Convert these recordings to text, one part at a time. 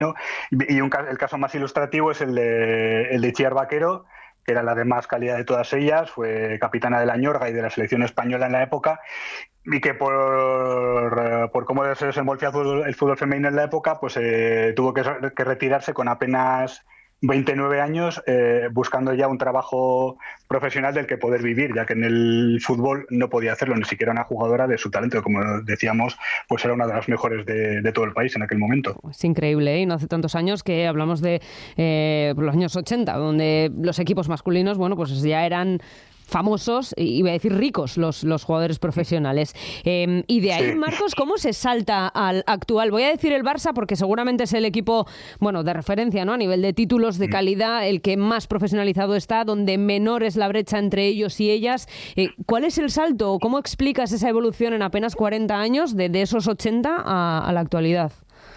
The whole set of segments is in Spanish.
El caso más ilustrativo es el de Itziar Vaquero, que era la de más calidad de todas ellas, fue capitana de la Ñorga y de la selección española en la época, y que por cómo se desenvolvía el fútbol femenino en la época, pues tuvo que retirarse con apenas 29 años, buscando ya un trabajo profesional del que poder vivir, ya que en el fútbol no podía hacerlo, ni siquiera una jugadora de su talento, como decíamos, pues era una de las mejores de todo el país en aquel momento. Es increíble, ¿eh? Y no hace tantos años, que hablamos de los años 80, donde los equipos masculinos, bueno, pues ya eran famosos, iba a decir ricos, los jugadores profesionales. Y de ahí, sí, Marcos, ¿cómo se salta al actual? Voy a decir el Barça porque seguramente es el equipo, bueno, de referencia, ¿no? A nivel de títulos, de calidad, el que más profesionalizado está, donde menor es la brecha entre ellos y ellas. ¿Cuál es el salto? ¿Cómo explicas esa evolución en apenas 40 años de esos 80 a la actualidad?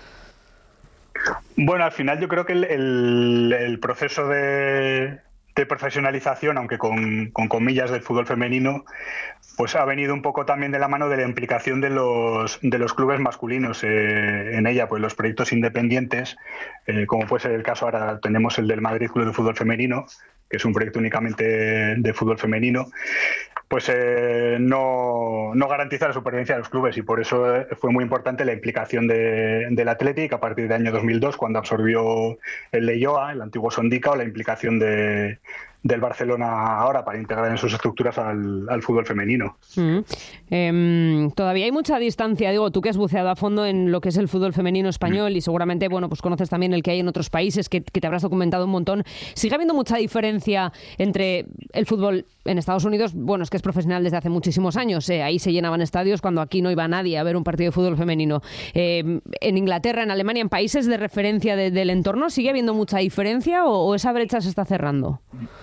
Bueno, al final yo creo que el proceso de profesionalización, aunque con comillas, del fútbol femenino, pues ha venido un poco también de la mano de la implicación de los clubes masculinos en ella, pues los proyectos independientes, como puede ser el caso ahora tenemos el del Madrid Club de Fútbol Femenino, que es un proyecto únicamente de fútbol femenino, pues no garantiza la supervivencia de los clubes, y por eso fue muy importante la implicación del Athletic a partir del año 2002, cuando absorbió el Leioa, el antiguo Sondica, o la implicación del Barcelona ahora para integrar en sus estructuras al fútbol femenino. Todavía hay mucha distancia, digo, tú que has buceado a fondo en lo que es el fútbol femenino español y seguramente, bueno, pues conoces también el que hay en otros países, que te habrás documentado un montón. ¿Sigue habiendo mucha diferencia entre el fútbol en Estados Unidos? Bueno, es que es profesional desde hace muchísimos años, ahí se llenaban estadios cuando aquí no iba nadie a ver un partido de fútbol femenino. En Inglaterra, en Alemania, en países de referencia del entorno, ¿sigue habiendo mucha diferencia o esa brecha se está cerrando?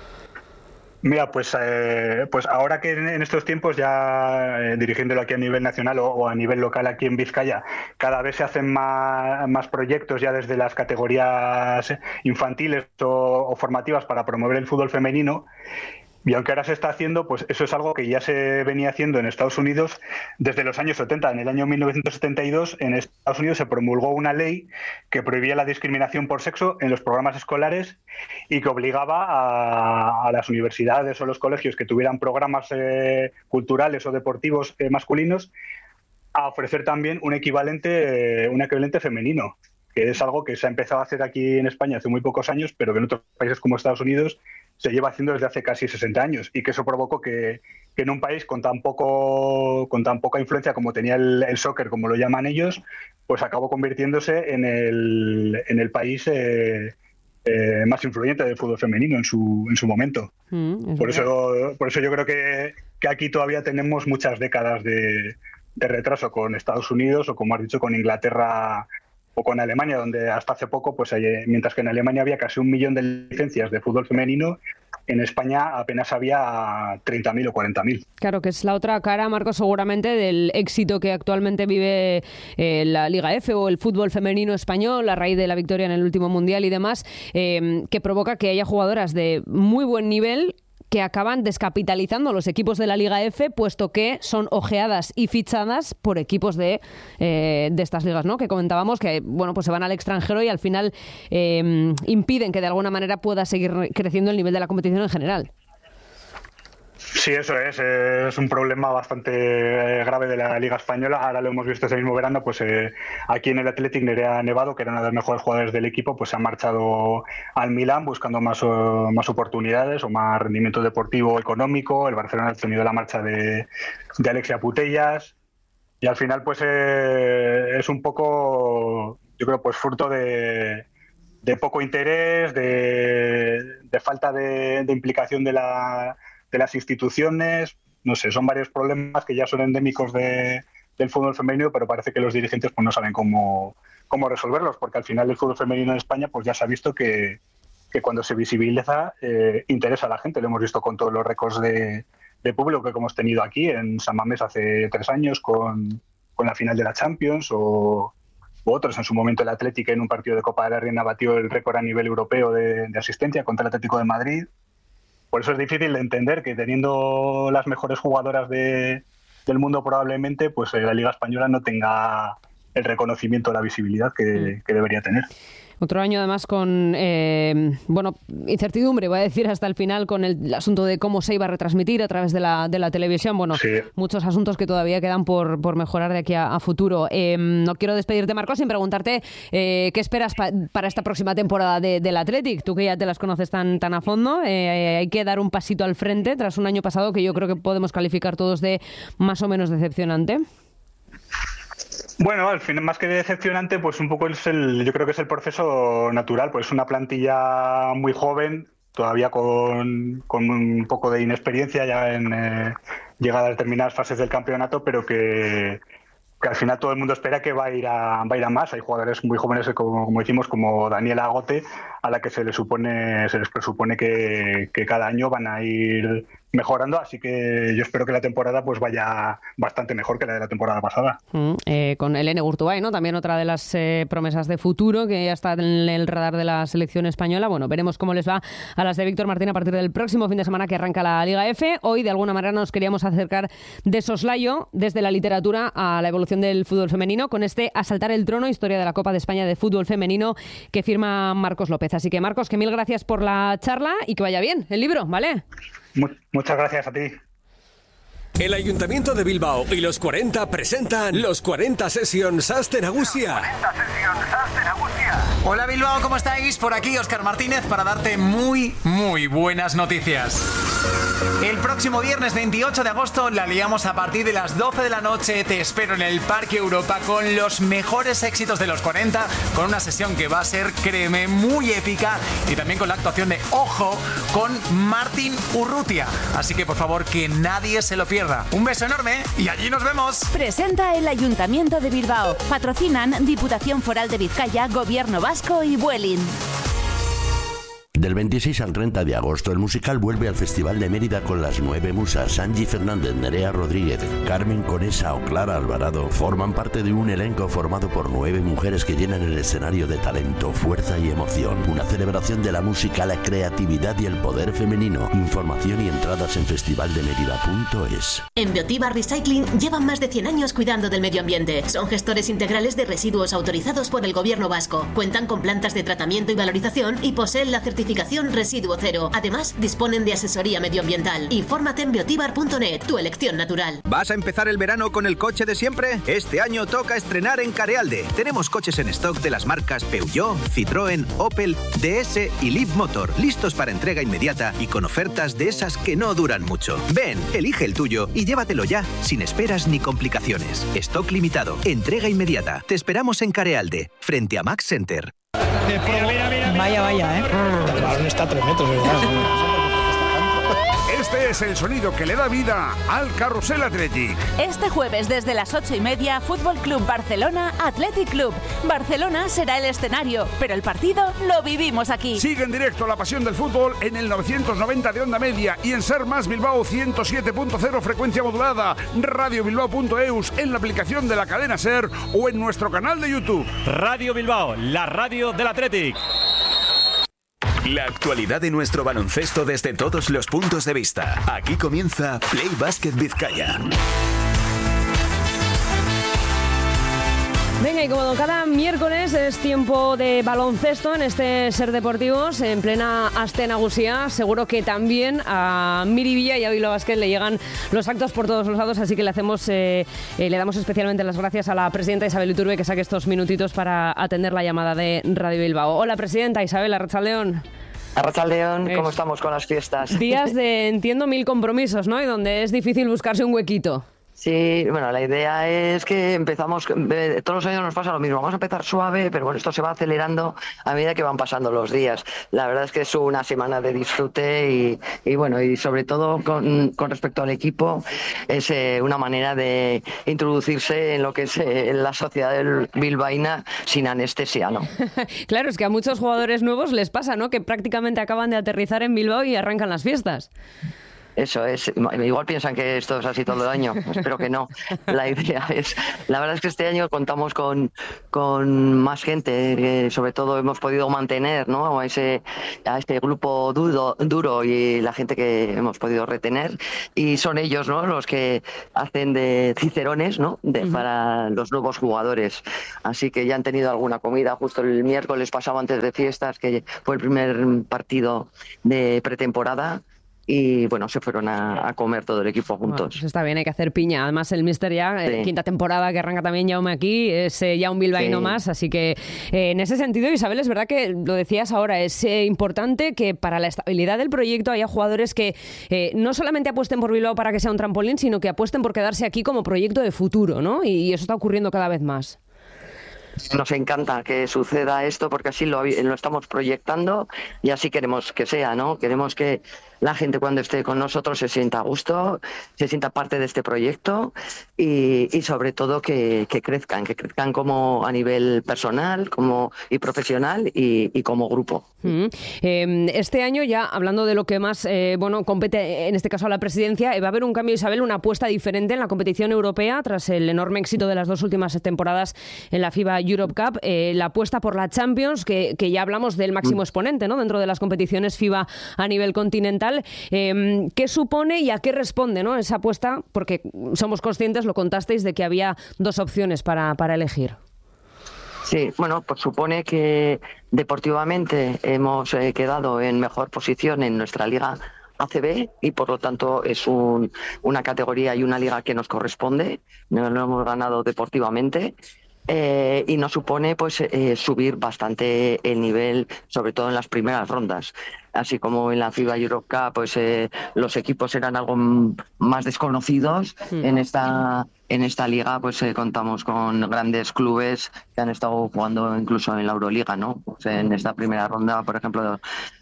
Mira, pues ahora que en estos tiempos ya dirigiéndolo aquí a nivel nacional o a nivel local aquí en Vizcaya, cada vez se hacen más proyectos ya desde las categorías infantiles o formativas para promover el fútbol femenino. Y aunque ahora se está haciendo, pues eso es algo que ya se venía haciendo en Estados Unidos desde los años 70. En el año 1972, en Estados Unidos se promulgó una ley que prohibía la discriminación por sexo en los programas escolares y que obligaba a las universidades o los colegios que tuvieran programas culturales o deportivos masculinos a ofrecer también un equivalente femenino, que es algo que se ha empezado a hacer aquí en España hace muy pocos años, pero que en otros países como Estados Unidos se lleva haciendo desde hace casi 60 años, y que eso provocó que en un país con tan poca influencia como tenía el soccer, como lo llaman ellos, pues acabó convirtiéndose en el país más influyente del fútbol femenino en su momento. Por eso yo creo que aquí todavía tenemos muchas décadas de retraso con Estados Unidos, o como has dicho, con Inglaterra o con Alemania, donde hasta hace poco, pues mientras que en Alemania había casi 1 millón de licencias de fútbol femenino, en España apenas había 30.000 o 40.000. Claro, que es la otra cara, Marcos, seguramente del éxito que actualmente vive la Liga F o el fútbol femenino español a raíz de la victoria en el último Mundial y demás, que provoca que haya jugadoras de muy buen nivel que acaban descapitalizando los equipos de la Liga F, puesto que son ojeadas y fichadas por equipos de estas ligas, ¿no? Que comentábamos que, bueno, pues se van al extranjero y al final impiden que de alguna manera pueda seguir creciendo el nivel de la competición en general. Sí, eso es un problema bastante grave de la Liga Española. Ahora lo hemos visto ese mismo verano, pues aquí en el Athletic, Nerea Nevado, que era una de las mejores jugadoras del equipo, pues se ha marchado al Milán buscando más oportunidades o más rendimiento deportivo económico. El Barcelona ha tenido la marcha de Alexia Putellas, y al final pues es un poco, yo creo, pues fruto de poco interés, de falta de implicación de las instituciones. No sé, son varios problemas que ya son endémicos del fútbol femenino, pero parece que los dirigentes pues no saben cómo resolverlos, porque al final el fútbol femenino en España pues ya se ha visto que cuando se visibiliza interesa a la gente. Lo hemos visto con todos los récords de público que hemos tenido aquí en San Mamés hace 3 años con la final de la Champions, o otros. En su momento el Atlético en un partido de Copa de la Reina batió el récord a nivel europeo de asistencia contra el Atlético de Madrid. Por eso es difícil de entender que, teniendo las mejores jugadoras del mundo probablemente, pues la Liga Española no tenga el reconocimiento o la visibilidad que debería tener. Otro año además con, incertidumbre, voy a decir, hasta el final con el asunto de cómo se iba a retransmitir a través de la televisión. Bueno, sí. Muchos asuntos que todavía quedan por mejorar de aquí a futuro. No quiero despedirte, Marcos, sin preguntarte qué esperas para esta próxima temporada del Athletic. Tú que ya te las conoces tan a fondo, hay que dar un pasito al frente tras un año pasado que yo creo que podemos calificar todos de más o menos decepcionante. Bueno, al final, más que decepcionante, pues un poco yo creo que es el proceso natural, pues una plantilla muy joven, todavía con un poco de inexperiencia ya en llegada a determinadas fases del campeonato, pero que al final todo el mundo espera que va a ir a más. Hay jugadores muy jóvenes, como decimos, como Daniel Agote, a la que se les presupone que cada año van a ir mejorando, así que yo espero que la temporada pues vaya bastante mejor que la de la temporada pasada. Con Elene Gurtubay, ¿no? También otra de las promesas de futuro que ya está en el radar de la selección española. Bueno, veremos cómo les va a las de Víctor Martín a partir del próximo fin de semana que arranca la Liga F. Hoy, de alguna manera, nos queríamos acercar de soslayo desde la literatura a la evolución del fútbol femenino con este Asaltar el trono, historia de la Copa de España de fútbol femenino que firma Marcos López. Así que, Marcos, que mil gracias por la charla y que vaya bien el libro, ¿vale? Muchas gracias a ti. El Ayuntamiento de Bilbao y los 40 presentan los 40 Sessions Aste Nagusia. Hola Bilbao, ¿cómo estáis? Por aquí Óscar Martínez para darte muy buenas noticias. El próximo viernes 28 de agosto la liamos a partir de las 12 de la noche. Te espero en el Parque Europa con los mejores éxitos de los 40, con una sesión que va a ser, créeme, muy épica y también con la actuación de Ojo con Martín Urrutia. Así que por favor que nadie se lo pierda. Un beso enorme y allí nos vemos. Presenta el Ayuntamiento de Bilbao. Patrocinan Diputación Foral de Vizcaya, Gobierno Vasco y Vueling. Del 26 al 30 de agosto, el musical vuelve al Festival de Mérida con las 9 musas. Angie Fernández, Nerea Rodríguez, Carmen Conesa o Clara Alvarado forman parte de un elenco formado por 9 mujeres que llenan el escenario de talento, fuerza y emoción. Una celebración de la música, la creatividad y el poder femenino. Información y entradas en festivaldemerida.es. En Biotibar Recycling llevan más de 100 años cuidando del medio ambiente. Son gestores integrales de residuos autorizados por el Gobierno vasco. Cuentan con plantas de tratamiento y valorización y poseen la certificación Residuo Cero. Además, disponen de asesoría medioambiental. Infórmate en biotibar.net, tu elección natural. ¿Vas a empezar el verano con el coche de siempre? Este año toca estrenar en Carealde. Tenemos coches en stock de las marcas Peugeot, Citroën, Opel, DS y Leapmotor, listos para entrega inmediata y con ofertas de esas que no duran mucho. Ven, elige el tuyo y llévatelo ya, sin esperas ni complicaciones. Stock limitado, entrega inmediata. Te esperamos en Carealde, frente a Max Center. Vaya, ¿eh? El balón está a 3 metros, ¿verdad? Este es el sonido que le da vida al Carrusel Athletic. Este jueves desde las 8:30, Fútbol Club Barcelona, Athletic Club. Barcelona será el escenario, pero el partido lo vivimos aquí. Sigue en directo la pasión del fútbol en el 990 de onda media y en Ser Más Bilbao 107.0 frecuencia modulada, radiobilbao.eus, en la aplicación de la cadena Ser o en nuestro canal de YouTube. Radio Bilbao, la radio del Athletic. La actualidad de nuestro baloncesto desde todos los puntos de vista. Aquí comienza Play Basket Vizcaya. Venga, y como cada miércoles es tiempo de baloncesto en este Ser Deportivos, en plena Aste Nagusia. Seguro que también a Miri Villa y a Bilbao Basket le llegan los actos por todos los lados, así que le damos especialmente las gracias a la presidenta Isabel Iturbe que saque estos minutitos para atender la llamada de Radio Bilbao. Hola, presidenta Isabel, Arratsaldeon. Arratsaldeon, ¿cómo estamos con las fiestas? Días de, entiendo, 1000 compromisos, ¿no? Y donde es difícil buscarse un huequito. Sí, bueno, la idea es que empezamos, todos los años nos pasa lo mismo, vamos a empezar suave, pero bueno, esto se va acelerando a medida que van pasando los días. La verdad es que es una semana de disfrute y bueno, y sobre todo con respecto al equipo, es una manera de introducirse en lo que es la sociedad bilbaína sin anestesia, ¿no? Claro, es que a muchos jugadores nuevos les pasa, ¿no? Que prácticamente acaban de aterrizar en Bilbao y arrancan las fiestas. Eso es. Igual piensan que esto es así todo el año. Espero que no. La idea es... La verdad es que este año contamos con más gente, que sobre todo hemos podido mantener, ¿no?, a este grupo duro y la gente que hemos podido retener. Y son ellos, ¿no?, los que hacen de cicerones, ¿no?, para los nuevos jugadores. Así que ya han tenido alguna comida. Justo el miércoles pasado, antes de fiestas, que fue el primer partido de pretemporada. Y bueno, se fueron a comer todo el equipo juntos. Bueno, pues está bien, hay que hacer piña. Además, el míster ya, quinta temporada que arranca también Jaume aquí, es ya un bilbaíno más. Así que en ese sentido, Isabel, es verdad que lo decías ahora, es importante que para la estabilidad del proyecto haya jugadores que no solamente apuesten por Bilbao para que sea un trampolín, sino que apuesten por quedarse aquí como proyecto de futuro, ¿no? Y eso está ocurriendo cada vez más. Nos encanta que suceda esto porque así lo estamos proyectando y así queremos que sea, ¿no? Queremos que la gente cuando esté con nosotros se sienta a gusto, se sienta parte de este proyecto y sobre todo que crezcan como a nivel personal y profesional y como grupo. Este año ya, hablando de lo que más compete en este caso a la presidencia, va a haber un cambio, Isabel, una apuesta diferente en la competición europea tras el enorme éxito de las 2 últimas temporadas en la FIBA Europe Cup, la apuesta por la Champions, que ya hablamos del máximo exponente, ¿no?, dentro de las competiciones FIBA a nivel continental. ¿Qué supone y a qué responde, ¿no?, esa apuesta? Porque somos conscientes, lo contasteis, de que había 2 opciones para elegir. Sí, bueno, pues supone que deportivamente hemos quedado en mejor posición en nuestra liga ACB y por lo tanto es una categoría y una liga que nos corresponde. No lo hemos ganado deportivamente. Y nos supone pues subir bastante el nivel, sobre todo en las primeras rondas. Así como en la FIBA Europe Cup pues los equipos eran algo más desconocidos, en esta liga pues contamos con grandes clubes que han estado jugando incluso en la Euroliga, ¿no? Pues, en esta primera ronda, por ejemplo,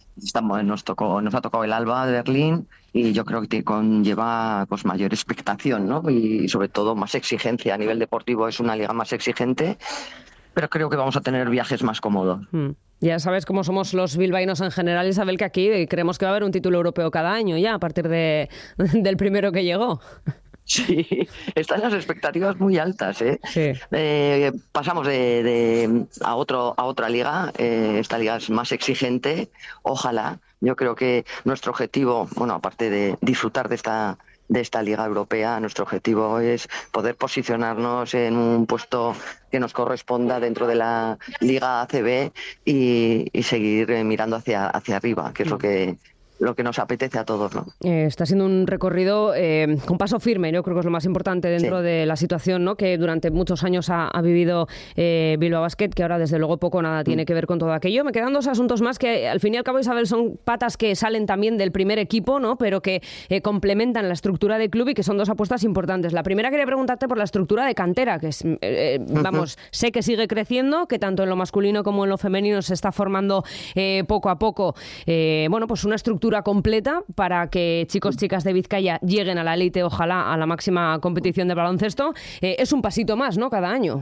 nos ha tocado el Alba de Berlín y yo creo que conlleva pues mayor expectación, ¿no? Y sobre todo más exigencia a nivel deportivo. Es una liga más exigente, pero creo que vamos a tener viajes más cómodos. Ya sabes cómo somos los bilbaínos en general, Isabel, que aquí creemos que va a haber un título europeo cada año ya a partir del primero que llegó. Sí, están las expectativas muy altas, ¿eh? Sí. Pasamos a otra liga. Esta liga es más exigente. Ojalá. Yo creo que nuestro objetivo, bueno, aparte de disfrutar de esta liga europea, nuestro objetivo es poder posicionarnos en un puesto que nos corresponda dentro de la liga ACB y seguir mirando hacia arriba, que es lo que nos apetece a todos, ¿no? Está siendo un recorrido con paso firme, yo creo que es lo más importante dentro de la situación, ¿no?, que durante muchos años ha vivido Bilbao Basket, que ahora desde luego poco o nada tiene que ver con todo aquello. Me quedan 2 asuntos más que al fin y al cabo, Isabel, son patas que salen también del primer equipo, ¿no?, pero que complementan la estructura del club y que son 2 apuestas importantes. La primera, quería preguntarte por la estructura de cantera, que es, sé que sigue creciendo, que tanto en lo masculino como en lo femenino se está formando poco a poco, pues una estructura completa para que chicas de Vizcaya lleguen a la élite, ojalá a la máxima competición de baloncesto. Es un pasito más, ¿no?, cada año.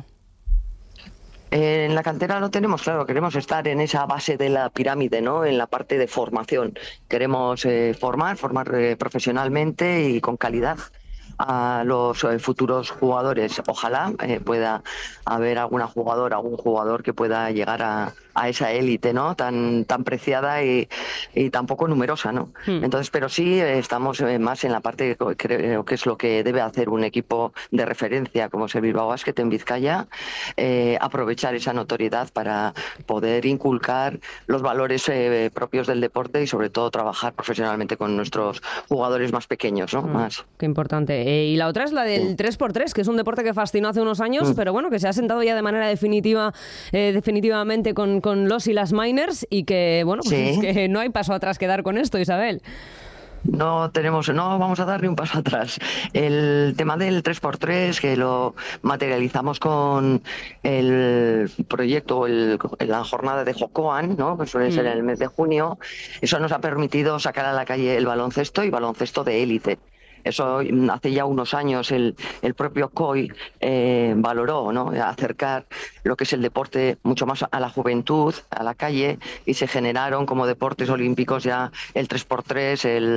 En la cantera lo tenemos claro, queremos estar en esa base de la pirámide, ¿no?, en la parte de formación. Queremos formar profesionalmente y con calidad a los futuros jugadores. Ojalá pueda haber algún jugador que pueda llegar a esa élite, ¿no?, tan preciada y tan poco numerosa, ¿no? Entonces, pero sí estamos más en la parte, creo que es lo que debe hacer un equipo de referencia como es el Bilbao Basket en Vizcaya, aprovechar esa notoriedad para poder inculcar los valores propios del deporte y sobre todo trabajar profesionalmente con nuestros jugadores más pequeños, ¿no? Más. Qué importante. Y la otra es la del 3x3, que es un deporte que fascinó hace unos años, pero bueno, que se ha sentado ya de manera definitivamente con los y las miners y que, bueno, pues es que no hay paso atrás que dar con esto, Isabel. No vamos a darle un paso atrás. El tema del 3x3, que lo materializamos con el proyecto, la jornada de Jocoan, ¿no?, que suele ser en el mes de junio, eso nos ha permitido sacar a la calle el baloncesto y baloncesto de élite. Eso hace ya unos años el propio COI valoró, ¿no?, acercar lo que es el deporte mucho más a la juventud, a la calle, y se generaron como deportes olímpicos ya el 3x3,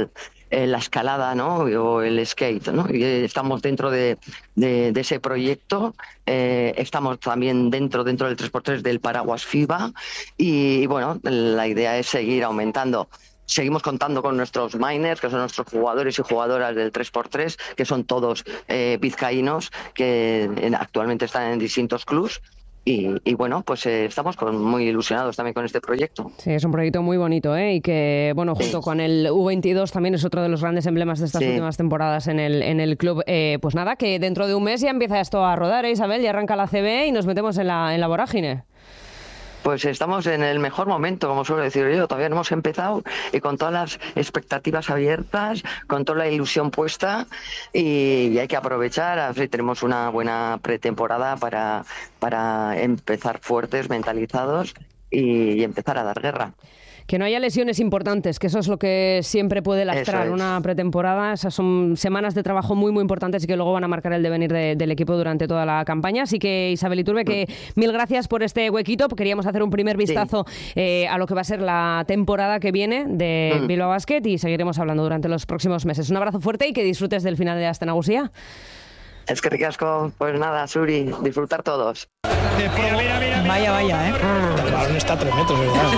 la escalada, ¿no? O el skate, ¿no? Y estamos dentro de ese proyecto, estamos también dentro del 3x3 del paraguas FIBA y bueno, la idea es seguir aumentando. Seguimos contando con nuestros miners, que son nuestros jugadores y jugadoras del 3x3, que son todos vizcaínos, que actualmente están en distintos clubs. Y bueno, pues estamos muy ilusionados también con este proyecto. Sí, es un proyecto muy bonito, y que, bueno, junto con el U22 también es otro de los grandes emblemas de estas últimas temporadas en el club. Pues nada, que dentro de un mes ya empieza esto a rodar, Isabel, ya arranca la CB y nos metemos en la vorágine. Pues estamos en el mejor momento, como suelo decir yo, todavía no hemos empezado y con todas las expectativas abiertas, con toda la ilusión puesta y hay que aprovechar, así tenemos una buena pretemporada para empezar fuertes, mentalizados y empezar a dar guerra. Que no haya lesiones importantes, que eso es lo que siempre puede lastrar una pretemporada. Esas son semanas de trabajo muy, muy importantes y que luego van a marcar el devenir del equipo durante toda la campaña. Así que, Isabel Iturbe, que mil gracias por este huequito. Queríamos hacer un primer vistazo a lo que va a ser la temporada que viene de Bilbao Basket y seguiremos hablando durante los próximos meses. Un abrazo fuerte y que disfrutes del final de Aste Nagusia. Es que ricasco, pues nada, Suri, disfrutar todos. Mira. Vaya, ¿eh? El balón está a 3 metros, ¿verdad?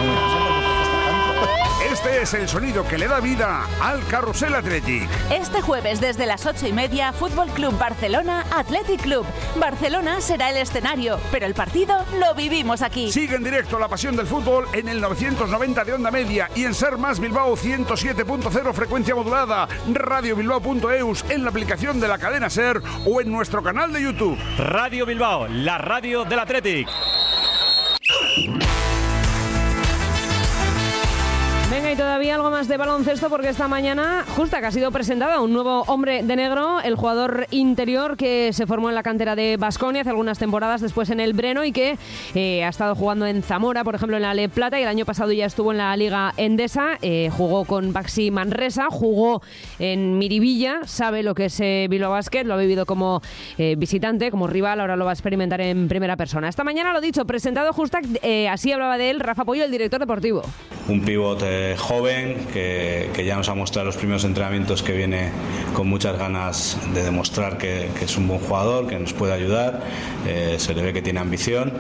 Este es el sonido que le da vida al Carrusel Athletic. Este jueves desde las 8:30, Fútbol Club Barcelona Athletic Club. Barcelona será el escenario, pero el partido lo vivimos aquí. Sigue en directo la pasión del fútbol en el 990 de onda media y en Ser Más Bilbao 107.0 frecuencia modulada, radiobilbao.eus, en la aplicación de la cadena Ser o en nuestro canal de YouTube. Radio Bilbao, la radio del Athletic. Venga, y todavía algo más de baloncesto porque esta mañana justo que ha sido presentada un nuevo hombre de negro, el jugador interior que se formó en la cantera de Baskonia hace algunas temporadas, después en el Breno y que ha estado jugando en Zamora, por ejemplo en la Le Plata, y el año pasado ya estuvo en la Liga Endesa, jugó con Baxi Manresa, jugó en Miribilla, sabe lo que es Bilbao Basket, lo ha vivido como visitante, como rival, ahora lo va a experimentar en primera persona. Esta mañana, lo dicho, presentado justo, así hablaba de él Rafa Pollo, el director deportivo. Un pivote joven que ya nos ha mostrado los primeros entrenamientos que viene con muchas ganas de demostrar que es un buen jugador, que nos puede ayudar, se le ve que tiene ambición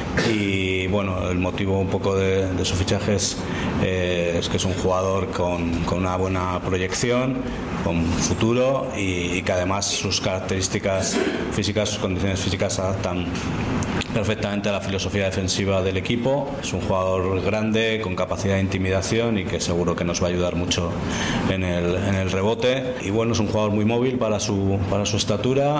y bueno, el motivo un poco de su fichaje es que es un jugador con una buena proyección, con futuro y que además sus características físicas, sus condiciones físicas se adaptan perfectamente a la filosofía defensiva del equipo. Es un jugador grande, con capacidad de intimidación y que seguro que nos va a ayudar mucho en el rebote. Y bueno, es un jugador muy móvil para su estatura,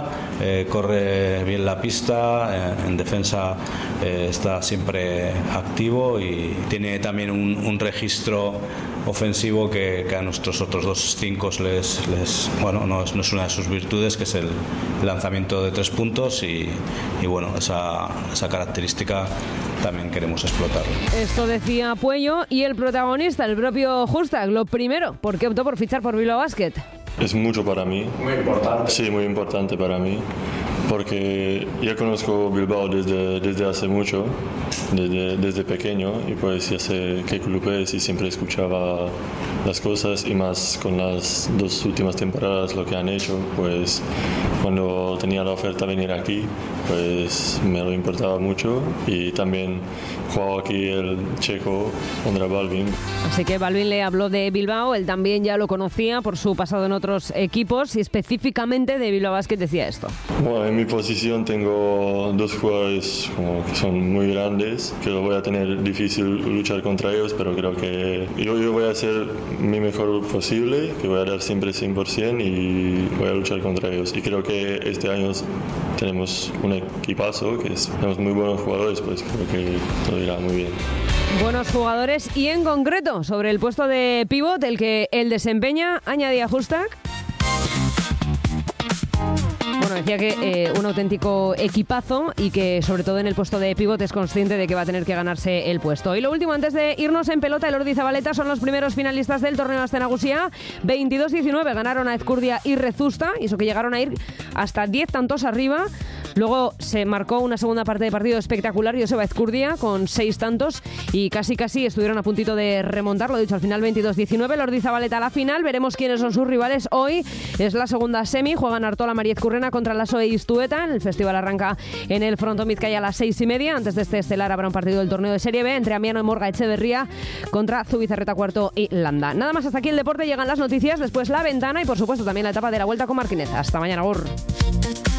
corre bien la pista, en defensa está siempre activo y tiene también un registro ofensivo que a nuestros otros 2 5 bueno, no es una de sus virtudes, que es el lanzamiento de 3 puntos y bueno, esa característica también queremos explotarlo. Esto decía Puello y el protagonista, el propio Justak. Lo primero, ¿por qué optó por fichar por Bilbao Basket? Es mucho para mí. Muy importante. Sí, muy importante para mí. Porque ya conozco Bilbao desde hace mucho, desde pequeño, y pues ya sé qué club es y siempre escuchaba las cosas, y más con las 2 últimas temporadas lo que han hecho, pues cuando tenía la oferta de venir aquí, pues me lo importaba mucho, y también jugaba aquí el checo Ondra Balvin. Así que Balvin le habló de Bilbao, él también ya lo conocía por su pasado en otros equipos y específicamente de Bilbao Basket decía esto. Bueno, en mi posición tengo 2 jugadores que son muy grandes, que lo voy a tener difícil luchar contra ellos, pero creo que yo voy a hacer mi mejor posible, que voy a dar siempre 100% y voy a luchar contra ellos. Y creo que este año tenemos un equipazo, tenemos muy buenos jugadores, pues creo que todo irá muy bien. Buenos jugadores y en concreto sobre el puesto de pívot, el que él desempeña, añadía Justak. Bueno, decía que un auténtico equipazo y que sobre todo en el puesto de pívot es consciente de que va a tener que ganarse el puesto. Y lo último, antes de irnos en pelota, el Ordi Zabaleta son los primeros finalistas del torneo Aste Nagusia. 22-19 ganaron a Ezcurdia y Rezusta, y eso que llegaron a ir hasta 10 tantos arriba. Luego se marcó una segunda parte de partido espectacular, Joseba Ezcurdia, con 6 tantos y casi estuvieron a puntito de remontar, lo dicho, al final 22-19, Lordi Zabaleta a la final, veremos quiénes son sus rivales. Hoy es la segunda semi, juegan Artola Mariez Currena contra Lasso e Iztueta, el festival arranca en el Frontón Vizcaya a las 6:30, antes de este estelar habrá un partido del torneo de Serie B entre Amiano y Morga Echeverría contra Zubizarreta Cuarto y Landa. Nada más, hasta aquí el deporte, llegan las noticias, después la ventana y por supuesto también la etapa de la Vuelta con Marquinez. Hasta mañana, Gur.